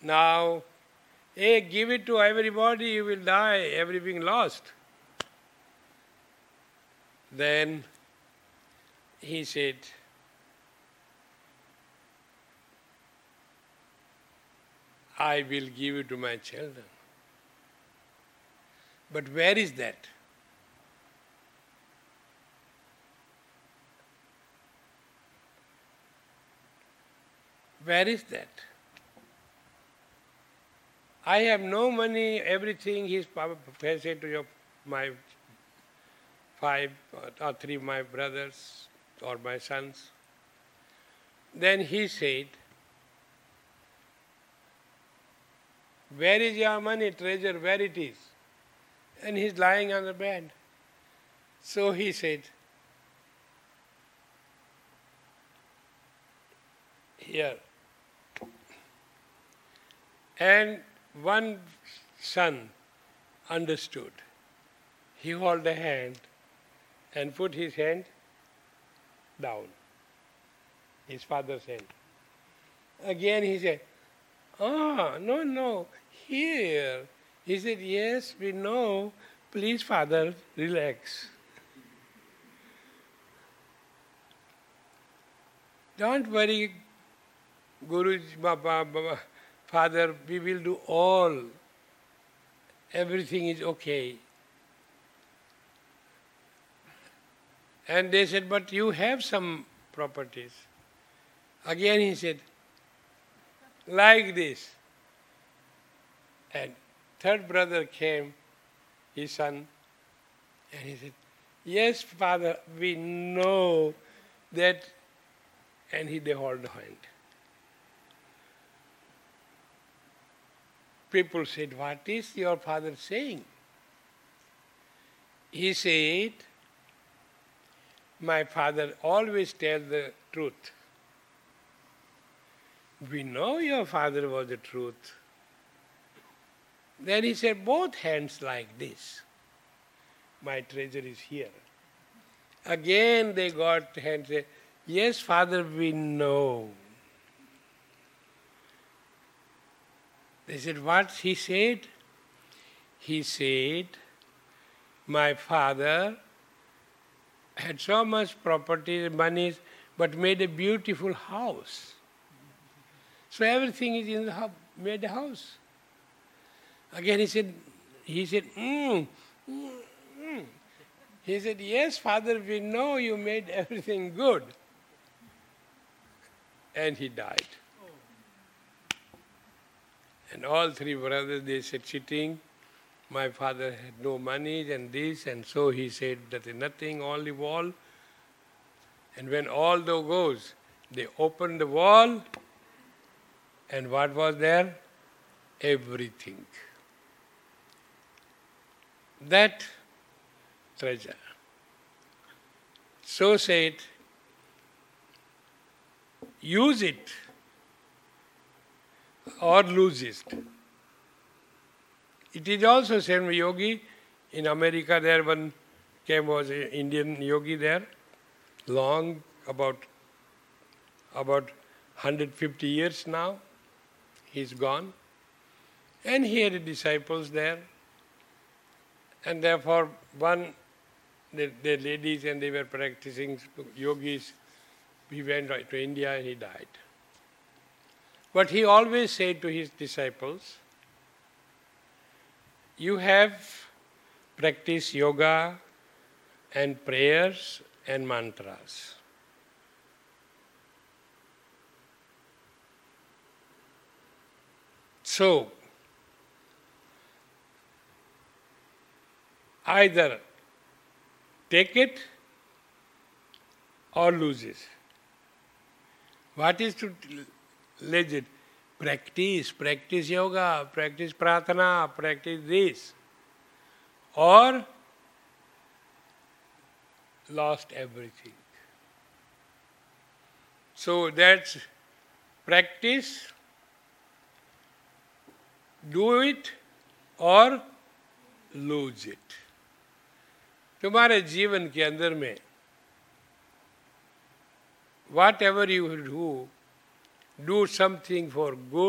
Now, hey, give it to everybody, you will die, everything lost. Then he said, I will give it to my children. But where is that? Where is that? I have no money, everything. He said to my 5 or 3 my brothers or my sons. Then he said, where is your money, treasure, where it is? And he's lying on the bed. So he said, here. And one son understood. He held a hand and put his hand down, his father's hand. Again he said, no, here. He said, yes, we know. Please, father, relax. Don't worry, Guruji, Father, we will do all. Everything is okay. And they said, but you have some properties. Again he said, like this. And third brother came, his son, and he said, yes, Father, we know that. And they hold the hand. People said, what is your father saying? He said, my father always tells the truth. We know your father was the truth. Then he said, both hands like this. My treasure is here. Again they got hands, say, yes, Father, we know. They said, what he said? He said, my father had so much property, money, but made a beautiful house. So everything is in the house, made a house. Again he said, He said, yes, Father, we know you made everything good. And he died. And all 3 brothers, they said, sitting, my father had no money and this, and so he said that is nothing, only wall. And when all those goes, they opened the wall, and what was there? Everything. That treasure. So said, use it or lose it. It is also same yogi. In America there one came, was an Indian yogi there, long, about 150 years now. He's gone. And he had disciples there. And therefore the ladies, and they were practicing yogis. He went to India and he died. But he always said to his disciples, you have practiced yoga and prayers and mantras. So, either take it or lose it. What is to legit? Practice yoga, practice pratana, practice this. Or lost everything. So that's practice, do it or lose it. तुम्हारे जीवन के अंदर में whatever you do something for good.